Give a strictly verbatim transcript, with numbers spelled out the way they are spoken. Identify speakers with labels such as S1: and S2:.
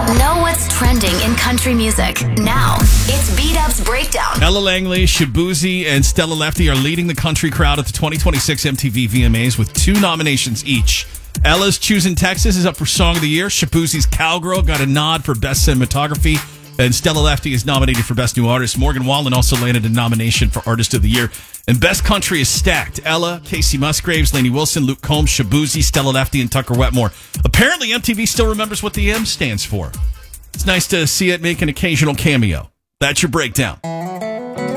S1: Know what's trending in country music. Now, it's B-Dub's Breakdown.
S2: Ella Langley, Shaboozey, and Stella Lefty are leading the country crowd at the twenty twenty-six M T V V M As with two nominations each. Ella's Choosing Texas is up for Song of the Year. Shaboozey's Cowgirl got a nod for Best Cinematography. And Stella Lefty is nominated for Best New Artist. Morgan Wallen also landed a nomination for Artist of the Year. And Best Country is stacked. Ella, Casey Musgraves, Lainey Wilson, Luke Combs, Shaboozey, Stella Lefty, and Tucker Wetmore. Apparently, M T V still remembers what the M stands for. It's nice to see it make an occasional cameo. That's your breakdown.